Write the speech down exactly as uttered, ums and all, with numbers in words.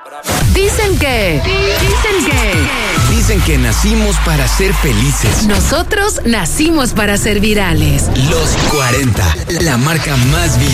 Dicen que, dicen que, Dicen que nacimos para ser felices. nosotros nacimos para ser virales. Los cuarenta, la marca más viril.